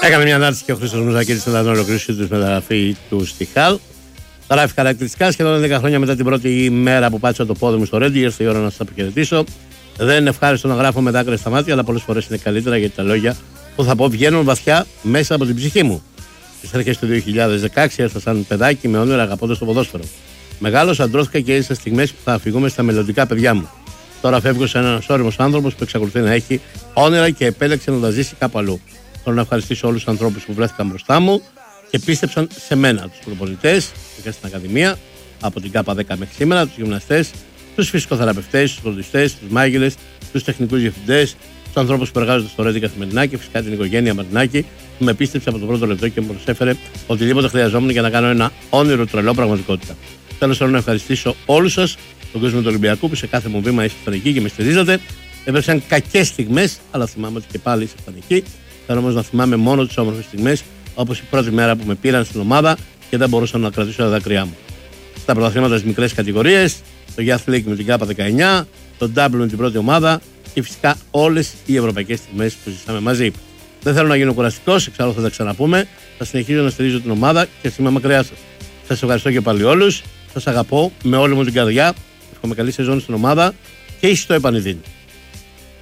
Έκανε μια ανάρτηση και ο Χρήστος Μουζακίδης μετά την ολοκλήρωση τη μεταγραφή του στη Χαλ. Γράφει χαρακτηριστικά σχεδόν 10 χρόνια μετά την πρώτη μέρα που πάτησα το πόδι μου στο Ρέντι. Ήρθε η ώρα να σας αποχαιρετήσω. Δεν είναι ευχάριστο να γράφω με δάκρυα στα μάτια, αλλά πολλές φορές είναι καλύτερα γιατί τα λόγια που θα πω βγαίνουν βαθιά μέσα από την ψυχή μου. Στις αρχές του 2016 ήρθα σαν παιδάκι με όνειρα αγαπώντας το ποδόσφαιρο. Μεγάλωσα, αντρώθηκα και έζησα στιγμές που θα αφηγούμε στα μελλοντικά παιδιά μου. Τώρα φεύγω σε έναν όριμος άνθρωπος που εξακολουθεί να έχει όνειρα και επέλεξε να τα ζήσει κάπου αλλού. Θέλω να ευχαριστήσω όλους τους ανθρώπους που βρέθηκαν μπροστά μου και πίστεψαν σε μένα. Τους προπονητές, στην Ακαδημία, από την ΚΑΠΑ 10 μέχρι σήμερα, τους γυμναστές, τους φυσικοθεραπευτές, τους φροντιστές, τους μάγειρες, τους τεχνικούς διευθυντές, τους ανθρώπους που εργάζονται στο Ρέντι καθημερινά και φυσικά την οικογένεια Μαρινάκη που με πίστεψε από το πρώτο λεπτό και μου προσέφερε οτιδήποτε χρειαζόμουν για να κάνω ένα όνειρο τρελό πραγματικότητα. Θέλω να ευχαριστήσω όλους σας, τον κόσμο του Ολυμπιακού που σε κάθε μου βήμα ήσασταν εκεί και με στηρίζατε. Έπαιξαν κακές στιγμές, αλλά θυμάμαι ότι και πάλι ήσασταν εκεί. Θέλω όμως να θυμάμαι μόνο τις όμορφες στιγμές, όπως η πρώτη μέρα που με πήραν στην ομάδα και δεν μπορούσα να κρατήσω τα δάκρυά μου. Στα πρωταθλήματα στις μικρές κατηγορίες, το Youth League με την ΚΑΠΑ 19, το W με την πρώτη ομάδα και φυσικά όλες οι ευρωπαϊκές στιγμές που ζήσαμε μαζί. Δεν θέλω να γίνω κουραστικός, εξάλλου θα τα ξαναπούμε. Θα συνεχίζω να στηρίζω την ομάδα και είμαι μακριά σας. Σας ευχαριστώ και πάλι όλους. Σας αγαπώ με όλη μου την καρδιά. Εύχομαι καλή σεζόν στην ομάδα και εις το επανειδήν.